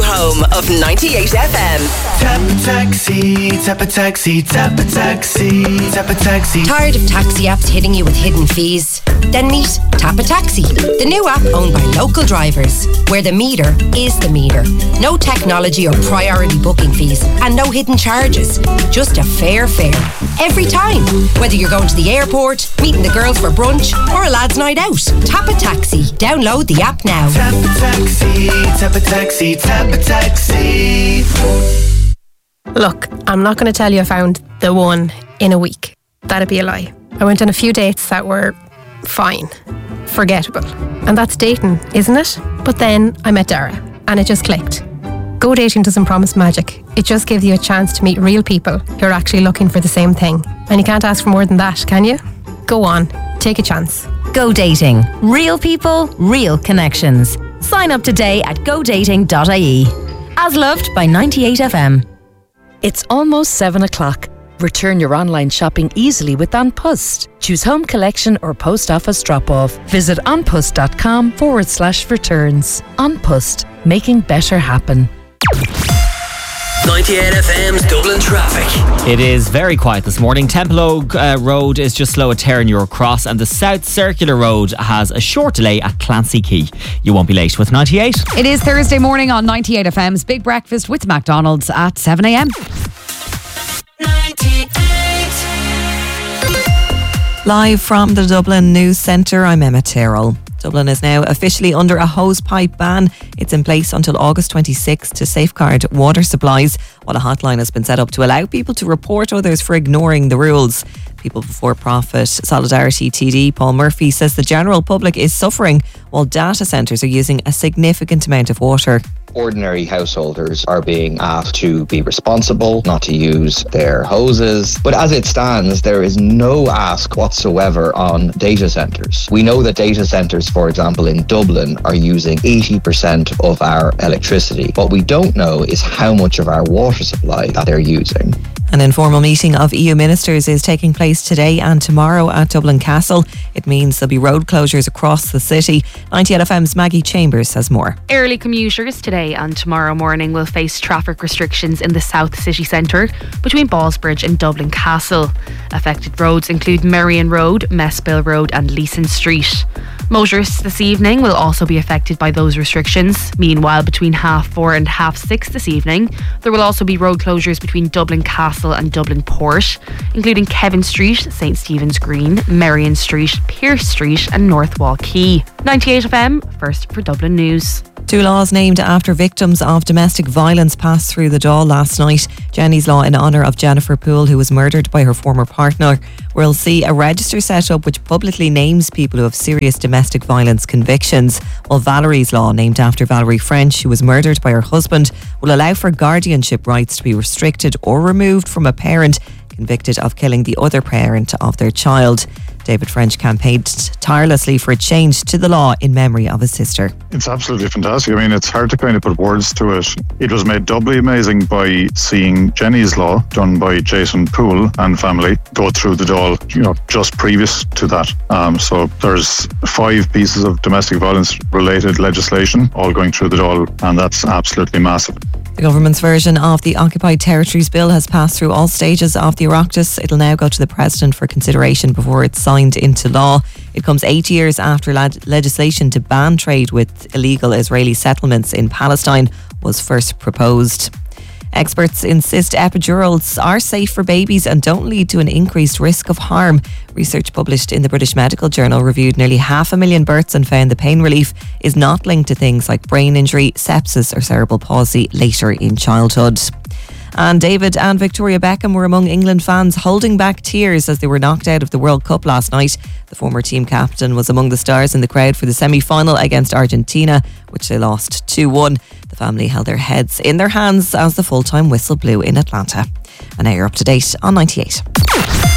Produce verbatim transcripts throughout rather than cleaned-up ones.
home of ninety-eight F M. Tap a taxi, tap a taxi, tap a taxi, tap a taxi. Tired of taxi apps hitting you with hidden fees? Then meet Tap a Taxi, the new app owned by local drivers, where the meter is the meter. No technology or priority booking fees, and no hidden charges. Just a fair fare every time. Whether you're going to the airport, meeting the girls for brunch, or a lad's night out. Tap a Taxi. Download the app now. Tap a taxi, tap a taxi, tap a taxi. Look, I'm not going to tell you I found the one in a week. That'd be a lie. I went on a few dates that were fine, forgettable. And that's dating, isn't it? But then I met Dara and it just clicked. Go dating doesn't promise magic. It just gives you a chance to meet real people who are actually looking for the same thing. And you can't ask for more than that, can you? Go on, take a chance. Go Dating. Real people, real connections. Sign up today at go dating dot I E. As loved by ninety-eight F M. It's almost seven o'clock. Return your online shopping easily with An Post. Choose home collection or post office drop-off. Visit onpost.com forward slash returns. An Post, making better happen. ninety-eight F M's Dublin traffic. It is very quiet this morning. Templo uh, Road is just slow at Terranure Cross, and the South Circular Road has a short delay at Clancy Quay. You won't be late with ninety-eight. It is Thursday morning on ninety-eight F M's Big Breakfast with McDonald's at seven a m. Live from the Dublin News Centre, I'm Emma Terrell. Dublin is now officially under a hosepipe ban. It's in place until August twenty-sixth to safeguard water supplies, while a hotline has been set up to allow people to report others for ignoring the rules. People Before Profit Solidarity T D Paul Murphy says the general public is suffering while data centres are using a significant amount of water. Ordinary householders are being asked to be responsible, not to use their hoses. But as it stands, there is no ask whatsoever on data centres. We know that data centres, for example, in Dublin are using eighty percent of our electricity. What we don't know is how much of our water supply that they're using. An informal meeting of E U ministers is taking place today and tomorrow at Dublin Castle. It means there'll be road closures across the city. ninety-eight F M's Maggie Chambers has more. Early commuters today and tomorrow morning will face traffic restrictions in the South City Centre between Ballsbridge and Dublin Castle. Affected roads include Merrion Road, Messbill Road and Leeson Street. Motorists this evening will also be affected by those restrictions. Meanwhile, between half four and half six this evening, there will also be road closures between Dublin Castle and Dublin Port, including Kevin Street, St Stephen's Green, Merrion Street, Pearse Street and North Wall Quay. ninety-eight F M, first for Dublin News. Two laws named after victims of domestic violence passed through the Dáil last night. Jenny's Law in honour of Jennifer Poole, who was murdered by her former partner, will see a register set up which publicly names people who have serious domestic violence convictions, while Valerie's Law, named after Valerie French, who was murdered by her husband, will allow for guardianship rights to be restricted or removed from a parent convicted of killing the other parent of their child. David French campaigned tirelessly for a change to the law in memory of his sister. It's absolutely fantastic. I mean, it's hard to kind of put words to it. It was made doubly amazing by seeing Jenny's Law, done by Jason Poole and family, go through the Dáil, you know, just previous to that. Um, so there's five pieces of domestic violence related legislation all going through the Dáil, and that's absolutely massive. The government's version of the Occupied Territories Bill has passed through all stages of the Oireachtas. It'll now go to the President for consideration before it's signed into law. It comes eight years after lad- legislation to ban trade with illegal Israeli settlements in Palestine was first proposed. Experts insist epidurals are safe for babies and don't lead to an increased risk of harm. Research published in the British Medical Journal reviewed nearly half a million births and found the pain relief is not linked to things like brain injury, sepsis or cerebral palsy later in childhood. And David and Victoria Beckham were among England fans holding back tears as they were knocked out of the World Cup last night. The former team captain was among the stars in the crowd for the semi-final against Argentina, which they lost two one. The family held their heads in their hands as the full-time whistle blew in Atlanta. And now you're up to date on ninety-eight.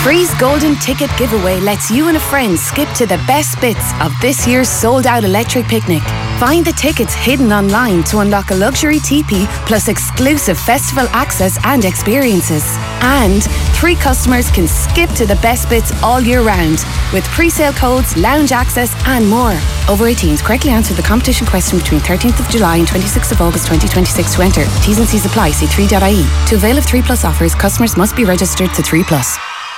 Free's Golden Ticket Giveaway lets you and a friend skip to the best bits of this year's sold-out electric picnic. Find the tickets hidden online to unlock a luxury teepee plus exclusive festival access and experiences. And three customers can skip to the best bits all year round with pre-sale codes, lounge access and more. Over eighteens, correctly answer the competition question between thirteenth of July and twenty-sixth of August twenty twenty-six to enter. T's and C's apply. See three dot I E. To avail of three plus offers, customers must be registered to three plus.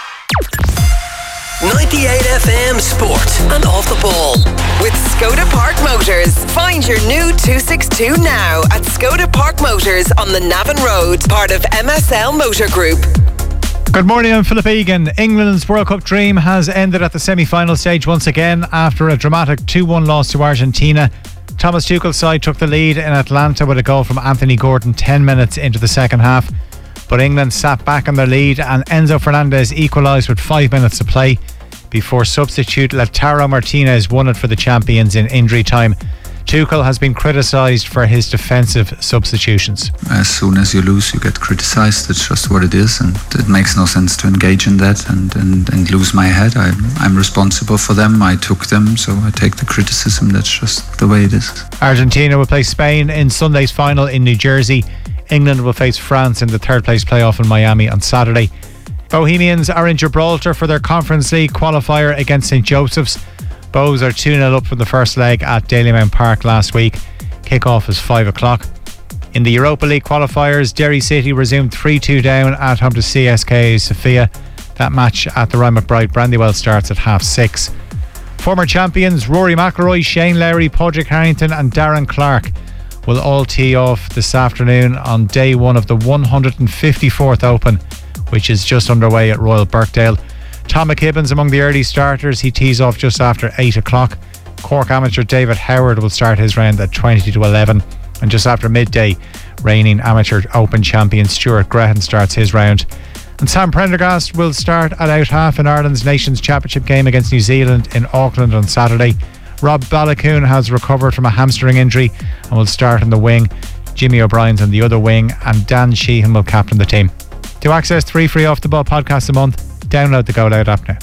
ninety-eight F M Sport and Off the Ball with Skoda Park Motors. Find your new two sixty-two now at Skoda Park Motors on the Navan Road, part of M S L Motor Group. Good morning, I'm Philip Egan. England's World Cup dream has ended at the semi-final stage once again after a dramatic two one loss to Argentina. Thomas Tuchel's side took the lead in Atlanta with a goal from Anthony Gordon ten minutes into the second half. But England sat back on their lead and Enzo Fernandez equalised with five minutes to play before substitute Lautaro Martinez won it for the champions in injury time. Tuchel has been criticised for his defensive substitutions. As soon as you lose, you get criticised. It's just what it is, and it makes no sense to engage in that and, and, and lose my head. I'm, I'm responsible for them. I took them, so I take the criticism. That's just the way it is. Argentina will play Spain in Sunday's final in New Jersey. England will face France in the third place playoff in Miami on Saturday. Bohemians are in Gibraltar for their Conference League qualifier against St Joseph's. Bows are two nil up from the first leg at Dalymount Park last week. Kick-off is five o'clock. In the Europa League qualifiers, Derry City resumed three two down at home to C S K A Sofia. That match at the Ryan McBride Brandywell starts at half six. Former champions Rory McIlroy, Shane Lowry, Padraig Harrington and Darren Clark will all tee off this afternoon on day one of the one hundred fifty-fourth Open, which is just underway at Royal Birkdale. Tom McKibben's among the early starters. He tees off just after eight o'clock. Cork amateur David Howard will start his round at twenty to eleven. And just after midday, reigning amateur Open champion Stuart Grehan starts his round. And Sam Prendergast will start at out half in Ireland's Nations Championship game against New Zealand in Auckland on Saturday. Rob Balakoon has recovered from a hamstring injury and will start in the wing. Jimmy O'Brien's on the other wing and Dan Sheehan will captain the team. To access three free Off the Ball podcasts a month, download the Go Loud app now.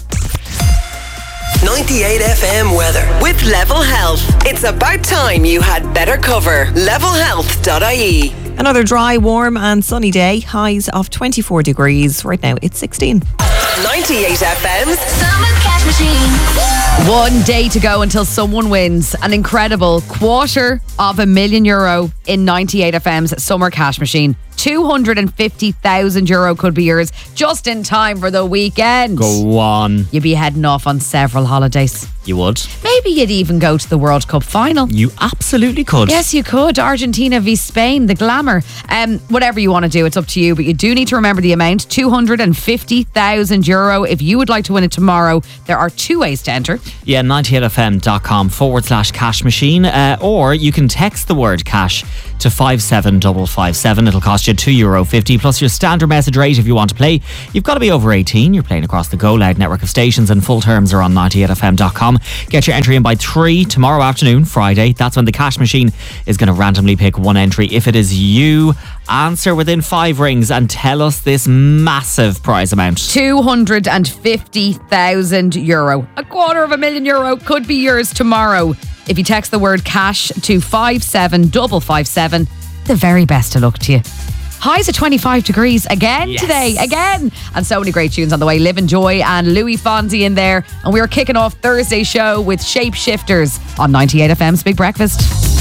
ninety-eight F M weather with Level Health. It's about time you had better cover. level health dot I E. Another dry, warm and sunny day. Highs of twenty-four degrees. Right now it's sixteen. ninety-eight F M's Summer Cash Machine. One day to go until someone wins an incredible quarter of a million euro in ninety-eight F M's Summer Cash Machine. two hundred fifty thousand euro could be yours just in time for the weekend. Go on. You'd be heading off on several holidays. You would. Maybe you'd even go to the World Cup final. You absolutely could. Yes, you could. Argentina v Spain, the glamour. Um, whatever you want to do, it's up to you. But you do need to remember the amount, two hundred fifty thousand euro. If you would like to win it tomorrow, there are two ways to enter. Yeah, ninety-eight F M dot com forward slash cash machine. Uh, or you can text the word cash to five seven five five seven. It'll cost you two euro fifty plus your standard message rate if you want to play. You've got to be over eighteen. You're playing across the Go Loud network of stations and full terms are on ninety-eight F M dot com. Get your entry in by three tomorrow afternoon, Friday. That's when the cash machine is going to randomly pick one entry. If it is you, answer within five rings and tell us this massive prize amount. two hundred fifty thousand euro. A quarter of a million euro could be yours tomorrow. If you text the word cash to five seven five five seven, the very best of luck to you. Highs at twenty-five degrees again yes. today, again. And so many great tunes on the way. Live and Joy and Louis Fonzi in there. And we are kicking off Thursday's show with Shapeshifters on ninety-eight F M's Big Breakfast.